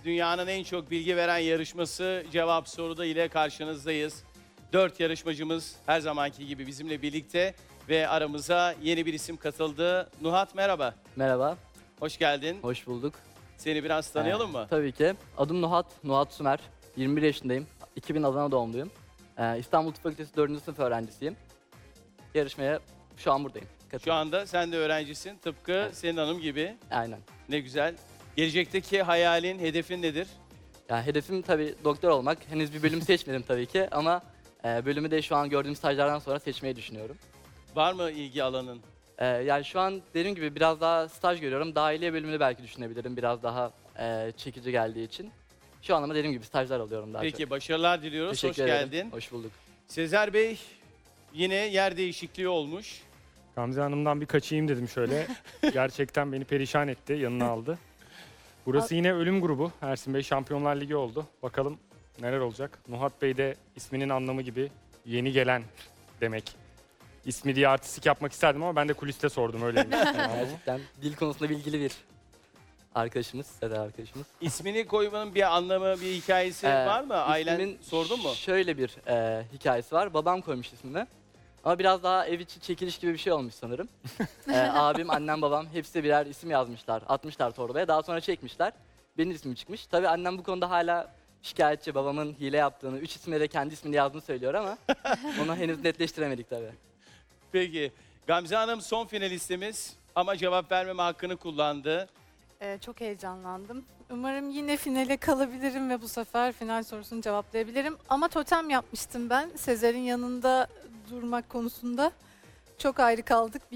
Dünyanın en çok bilgi veren yarışması Cevap Soruda ile karşınızdayız. 4 yarışmacımız her zamanki gibi bizimle birlikte ve aramıza yeni bir isim katıldı. Nuhat merhaba, Merhaba, hoş geldin. hoş bulduk. Seni biraz tanıyalım mı? Tabii ki. Adım Nuhat Sümer. 21 yaşındayım. 2000 Adana doğumluyum. İstanbul Tıp Fakültesi 4. sınıf öğrencisiyim. Yarışmaya şu an buradayım. Şu anda sen de öğrencisin, tıpkı Evet. senin hanım gibi. Aynen. Ne güzel. Gelecekteki hayalin, hedefin nedir? Yani hedefim tabii doktor olmak. Henüz bir bölüm seçmedim tabii ki ama bölümü de şu an gördüğüm stajlardan sonra seçmeyi düşünüyorum. Var mı ilgi alanın? Yani şu an dediğim gibi biraz daha staj görüyorum. Dahiliye bölümünü belki düşünebilirim biraz daha çekici geldiği için. Şu an ama dediğim gibi stajlar alıyorum daha çok. Peki başarılar diliyoruz, hoş Teşekkür ederim. geldin. Hoş bulduk. Sezer Bey yine yer değişikliği olmuş. Gamze Hanım'dan bir kaçayım dedim şöyle. Gerçekten beni perişan etti, yanına aldı. Burası yine ölüm grubu. Ersin Bey Şampiyonlar Ligi oldu. Bakalım neler olacak. Nuhat Bey de isminin anlamı gibi yeni gelen demek. İsmi diye artistik yapmak isterdim ama ben de kuliste sordum öyleymiş. Gerçekten dil konusunda bilgili bir arkadaşımız, Seda arkadaşımız. İsmini koymanın bir anlamı, bir hikayesi var mı? Ailen İsmimin sordun mu? Şöyle bir hikayesi var. Babam koymuş ismini. Ama biraz daha ev içi çekiliş gibi bir şey olmuş sanırım. Abim, annem, babam hepsi birer isim yazmışlar. Atmışlar torbaya. Daha sonra çekmişler. Benim ismim çıkmış. Tabii annem bu konuda hala şikayetçi. Babamın hile yaptığını, 3 ismine de kendi ismini yazdığını söylüyor ama onu henüz netleştiremedik tabii. Peki. Gamze Hanım son finalistimiz ama cevap vermeme hakkını kullandı. Çok heyecanlandım. Umarım yine finale kalabilirim ve bu sefer final sorusunu cevaplayabilirim. Ama totem yapmıştım ben. Sezer'in yanında durmak konusunda. Çok ayrı kaldık.